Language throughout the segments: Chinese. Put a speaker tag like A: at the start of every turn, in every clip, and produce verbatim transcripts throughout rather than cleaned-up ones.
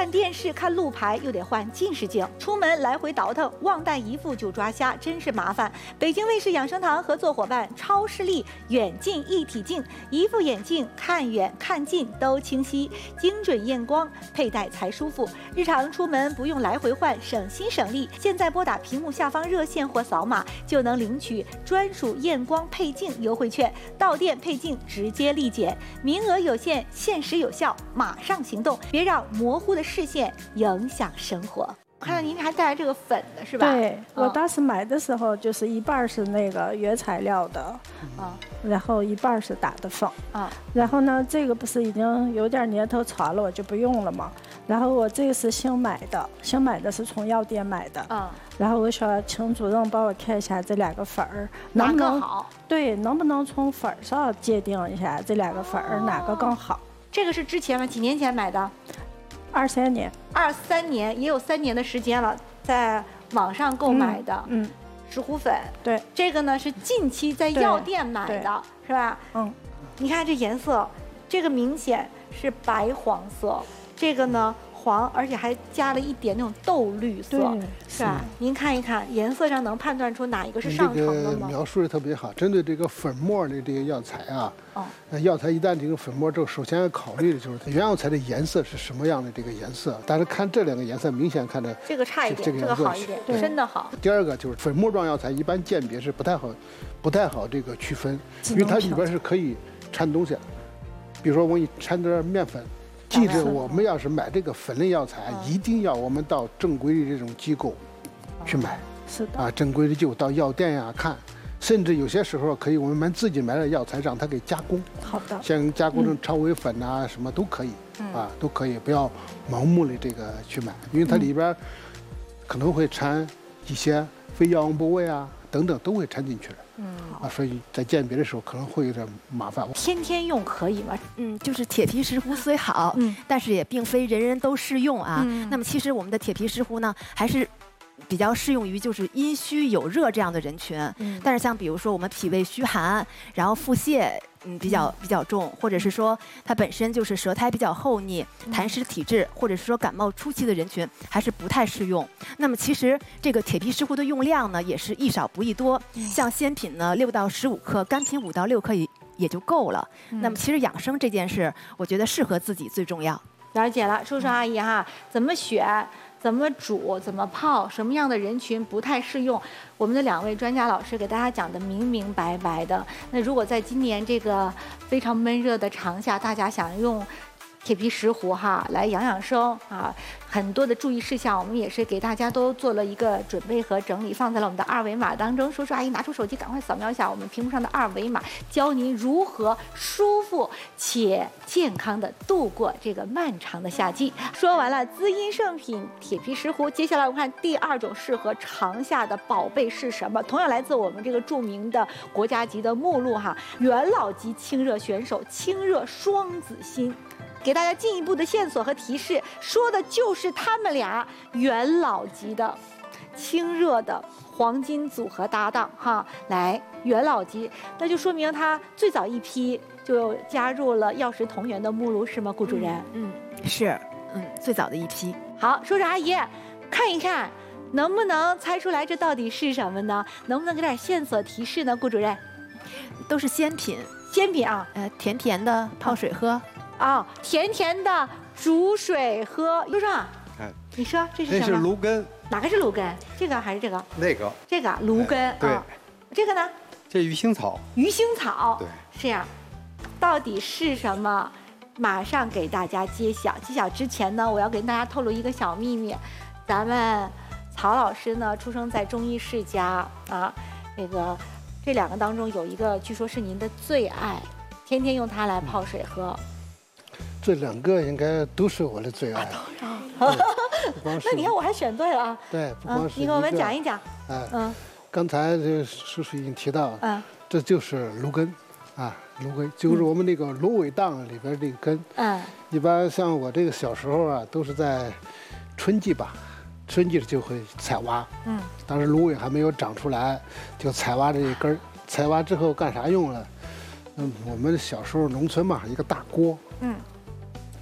A: 看电视、看路牌又得换近视镜，出门来回倒腾，忘带一副就抓瞎，真是麻烦。北京卫视养生堂合作伙伴超视力远近一体镜，一副眼镜看远看近都清晰，精准验光，佩戴才舒服。日常出门不用来回换，省心省力。现在拨打屏幕下方热线或扫码就能领取专属验光配镜优惠券，到店配镜直接立减，名额有限，限时有效，马上行动，别让模糊的视线影响生活。看到您还带来这个粉的是吧？
B: 对，
A: 嗯、
B: 我当时买的时候就是一半是那个原材料的，
A: 啊、
B: 嗯，然后一半是打的粉，
A: 啊，
B: 然后呢，这个不是已经有点年头长了，我就不用了嘛。然后我这个是新买的，新买的是从药店买的，
A: 嗯，
B: 然后我说请主任帮我看一下这两个粉儿
A: 哪
B: 能不能
A: 好？
B: 对，能不能从粉上界定一下这两个粉儿哪个更好？
A: 这个是之前吗？几年前买的？
B: 二三年，
A: 二三年也有三年的时间了，在网上购买的，
B: 嗯，嗯
A: 石斛粉，
B: 对，
A: 这个呢是近期在药店买的，是吧？
B: 嗯，
A: 你看这颜色，这个明显是白黄色，这个呢黄，而且还加了一点那种豆绿色，是吧？您看一看颜色上能判断出哪一个是上乘的吗？
C: 这个描述的特别好，针对这个粉末的这个药材啊，
A: 哦，
C: 那药材一旦这个粉末之后，首先要考虑的就是它原药材的颜色是什么样的这个颜色。但是看这两个颜色，明显看着
A: 这个差一点，这个好一点，真的好。
C: 第二个就是粉末状药材，一般鉴别是不太好，不太好这个区分，因为它里边是可以掺东西，比如说我给你掺点面粉。记着，我们要是买这个粉类药材，一定要我们到正规的这种机构去买。
B: 是的。
C: 啊，正规的就到药店呀看，甚至有些时候可以我们自己买点药材，让它给加工。
B: 好的。
C: 像加工成超微粉啊，什么都可以，啊，都可以，不要盲目的这个去买，因为它里边可能会掺一些非药用部位啊等等都会掺进去的。嗯啊，所以在鉴别的时候可能会有点麻烦。
A: 天天用可以吗？
D: 嗯，就是铁皮石斛虽好，嗯，但是也并非人人都适用啊。嗯、那么其实我们的铁皮石斛呢，还是比较适用于就是阴虚有热这样的人群。嗯，但是像比如说我们脾胃虚寒，然后腹泻。嗯，比较比较重，或者是说它本身就是舌苔比较厚腻、痰湿体质，或者是说感冒初期的人群，还是不太适用。那么其实这个铁皮石斛的用量呢，也是宜少不宜多。像鲜品呢，六到十五克，干品五到六克也也就够了。那么其实养生这件事，我觉得适合自己最重要。
A: 了解了，叔叔阿姨哈，怎么选？怎么煮，怎么泡，什么样的人群不太适用？我们的两位专家老师给大家讲的明明白白的。那如果在今年这个非常闷热的长夏，大家想用铁皮石斛哈来养养生啊，很多的注意事项，我们也是给大家都做了一个准备和整理，放在了我们的二维码当中。叔叔阿姨拿出手机，赶快扫描一下我们屏幕上的二维码，教您如何舒服且健康的度过这个漫长的夏季。说完了滋阴圣品铁皮石斛，接下来我们看第二种适合长夏的宝贝是什么？同样来自我们这个著名的国家级的目录哈，元老级清热选手清热双子星。给大家进一步的线索和提示，说的就是他们俩元老级的清热的黄金组合搭档哈。来，元老级，那就说明他最早一批就加入了药食同源的目录，是吗，顾主任？
D: 嗯，嗯是，嗯，最早的一批。
A: 好，叔叔阿姨，看一看，能不能猜出来这到底是什么呢？能不能给点线索提示呢，顾主任？
D: 都是鲜品，
A: 鲜品啊，
D: 呃，甜甜的，泡水喝。
A: 啊、哦，甜甜的煮水喝。陆生，哎，你说这是什么？
E: 这是芦根。
A: 哪个是芦根？这个还是这个？
E: 那个。
A: 这个芦根、哎、
E: 对、
A: 啊。这个呢？
E: 这鱼腥草。
A: 鱼腥草。
E: 对。
A: 是呀，到底是什么？马上给大家揭晓。揭晓之前呢，我要跟大家透露一个小秘密。咱们曹老师呢，出生在中医世家啊，那个这两个当中有一个，据说是您的最爱，天天用它来泡水喝。嗯，
C: 这两个应该都是我的最爱。
A: 啊、那你看我还选对了啊！
C: 对，不光是、
A: 嗯。你给我们讲一讲。
C: 哎，嗯，刚才这叔叔已经提到，嗯，这就是芦根，啊，芦根就是我们那个芦苇荡里边这个根。嗯。一般像我这个小时候啊，都是在春季吧，春季就会采挖。嗯。当时芦苇还没有长出来，就采挖这一根儿。采挖之后干啥用了？嗯，我们小时候农村嘛，一个大锅。嗯。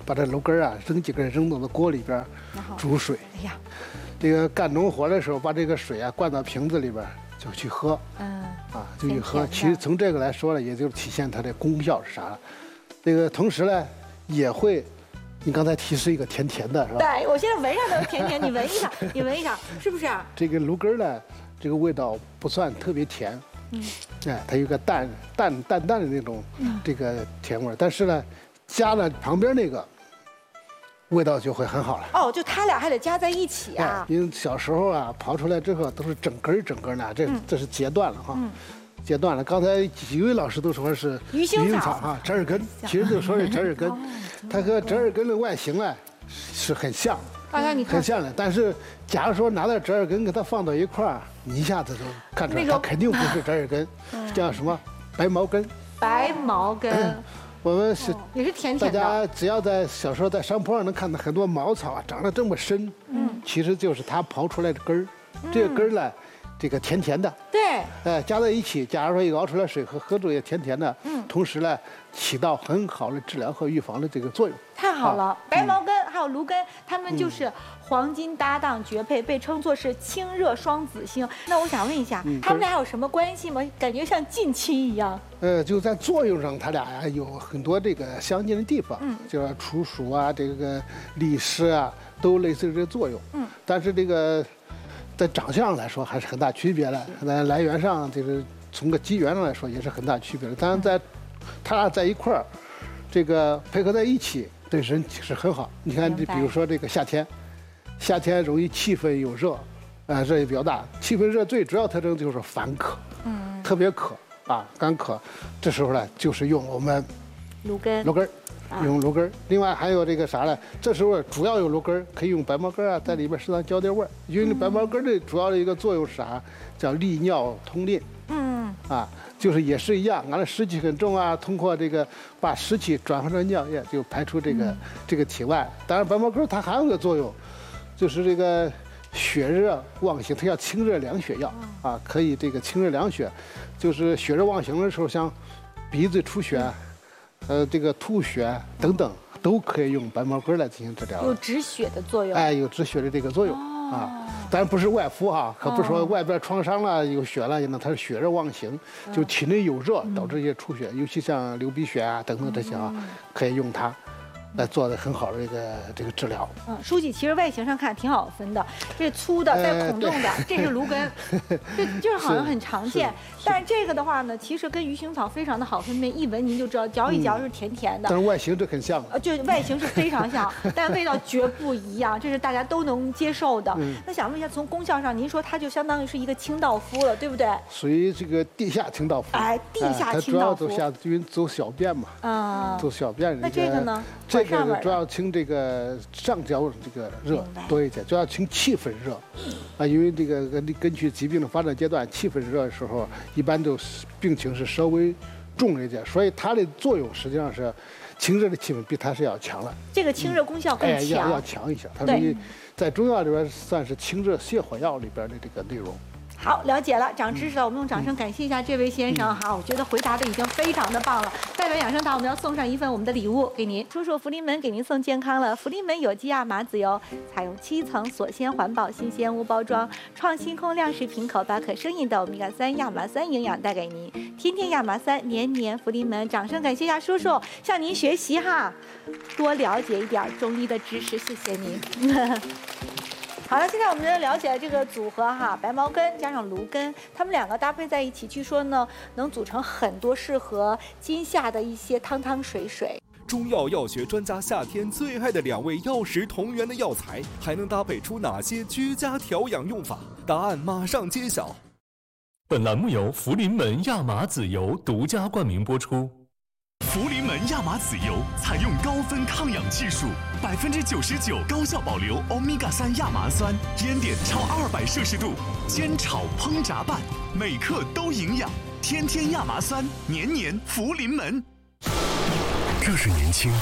C: 把这芦根啊扔几根扔到那锅里边煮水。哎呀，这个干农活的时候，把这个水啊灌到瓶子里边就去喝。嗯，啊，就去喝。其实从这个来说呢，也就是体现它的功效是啥了。这个同时呢，也会，你刚才提示一个甜甜的是吧？
A: 对，我现在闻上都是甜甜，你闻一下，你闻一下，是不是？
C: 这个芦根呢，这个味道不算特别甜。嗯，哎，它有个淡淡淡淡的那种这个甜味，但是呢，加了旁边那个味道就会很好了。
A: 哦，就它俩还得加在一起啊？
C: 因为小时候啊，刨出来之后都是整根整根的，这这是截断了哈，截断了。刚才几位老师都说是
A: 鱼腥草
C: 啊，折耳根，其实就说是折耳根，它和折耳根的外形呢是很像。
A: 大家你看，
C: 很像的，但是假如说拿点折耳根给它放到一块儿，你一下子就看出来，它肯定不是折耳根，叫什么白毛根。
A: 白毛根，
C: 我们是
A: 也是甜甜的。
C: 大家只要在小时候在山坡上能看到很多茅草啊，长得这么深，嗯，其实就是它刨出来的根儿，这个根儿呢，这个甜甜的。
A: 对。
C: 哎，加在一起，假如说一熬出来水喝，喝着也甜甜的，嗯，同时呢，起到很好的治疗和预防的这个作用。
A: 太好了，白毛根还有芦根，它们就是黄金搭档绝配，被称作是清热双子星。那我想问一下，他们俩有什么关系吗？感觉像近亲一样。
C: 呃，就在作用上，它俩呀有很多这个相近的地方，嗯，就是处暑啊，这个利湿啊，都类似于这个作用。嗯，但是这个在长相上来说还是很大区别的，在来源上就是从个机缘上来说也是很大区别的。当然在它俩在一块儿，这个配合在一起。对人体是很好。你看，比如说这个夏天，夏天容易气氛有热，啊，热也比较大。气氛热最主要特征就是烦渴，嗯，特别渴啊，干渴。这时候呢，就是用我们
A: 芦根，
C: 芦根，用芦根。另外还有这个啥呢？这时候主要用芦根，可以用白茅根啊，在里边适当浇点味儿。因为白茅根的主要的一个作用是啥？叫利尿通淋。嗯，啊。就是也是一样，完了湿气很重啊，通过这个把湿气转换成尿液，就排出这个、嗯、这个体外。当然，白茅根它还有个作用，就是这个血热妄行，它叫清热凉血药啊，可以这个清热凉血，就是血热妄行的时候，像鼻子出血，呃，这个吐血等等，都可以用白茅根来进行治疗。
A: 有止血的作用。
C: 哎，有止血的这个作用、哦、啊。当然不是外敷哈，可不是说外边创伤了有血了，那它是血热妄行，就体内有热导致一些出血，尤其像流鼻血啊等等这些啊，可以用它来做的很好的这个这个治疗。
A: 嗯，书记其实外形上看挺好分的，这粗的带孔洞的，呃、这是芦根，这就是好像很常见。但是这个的话呢，其实跟鱼腥草非常的好分辨，一闻您就知道，嚼一嚼是甜甜的。
C: 但是外形这很像，
A: 呃，就外形是非常像，但味道绝不一样，这是大家都能接受的。嗯、那想问一下，从功效上，您说它就相当于是一个清道夫了，对不对？
C: 属于这个地下清道夫。
A: 哎，地下清道夫。
C: 它主要走下，因为走小便嘛。啊。走小便。
A: 那这个呢？
C: 这个主要清这个上焦这个热多一点，主要清气氛热，啊，因为这个根根据疾病的发展阶段，气氛热的时候，一般都是病情是稍微重一点，所以它的作用实际上是清热的气氛比它是要强了。
A: 这个清热功效更强，
C: 哎，要要强一些。它属于在中药里边算是清热泻火药里边的这个内容。
A: 好，了解了，长知识了。我们用掌声感谢一下这位先生哈，我觉得回答的已经非常的棒了。代表养生堂，我们要送上一份我们的礼物给您。叔叔福临门给您送健康了，福临门有机亚麻籽油，采用七层锁鲜环保新鲜无包装，创新空量式瓶口，把可生饮的欧米伽三亚麻酸营养带给您。天天亚麻酸，年年福临门。掌声感谢一下叔叔，向您学习哈，多了解一点中医的知识，谢谢您。好了，现在我们了解这个组合哈，白茅根加上芦根，它们两个搭配在一起，据说呢能组成很多适合今夏的一些汤汤水水。
E: 中药药学专家夏天最爱的两味药食同源的药材，还能搭配出哪些居家调养用法？答案马上揭晓。
F: 本栏目由福临门亚麻籽油独家冠名播出。
G: 福临门亚麻籽油采用高分抗氧技术，百分之九十九高效保留欧米伽三亚麻酸，烟点超二百摄氏度，煎炒烹炸拌，每克都营养。天天亚麻酸，年年福临门。
F: 这是年轻，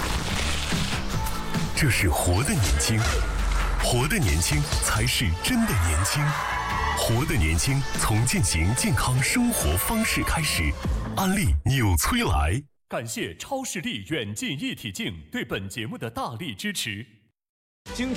F: 这是活的年轻，活的年轻才是真的年轻。活的年轻，从践行健康生活方式开始。安利纽崔莱。 感谢超视力远近一体镜对本节目的大力支持。经